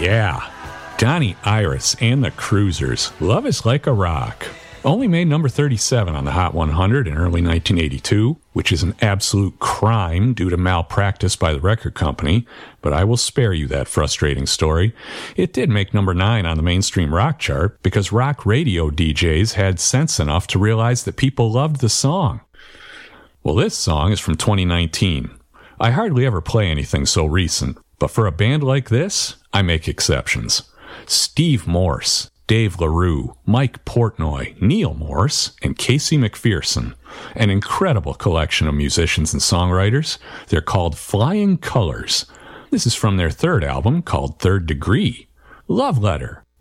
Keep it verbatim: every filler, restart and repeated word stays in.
Yeah, Donnie Iris and the Cruisers, Love is Like a Rock. Only made number thirty-seven on the Hot one hundred in early nineteen eighty-two, which is an absolute crime due to malpractice by the record company, but I will spare you that frustrating story. It did make number nine on the mainstream rock chart because rock radio D Js had sense enough to realize that people loved the song. Well, this song is from twenty nineteen. I hardly ever play anything so recent, but for a band like this, I make exceptions. Steve Morse, Dave LaRue, Mike Portnoy, Neil Morse, and Casey McPherson. An incredible collection of musicians and songwriters. They're called Flying Colors. This is from their third album called Third Degree. Love Letter.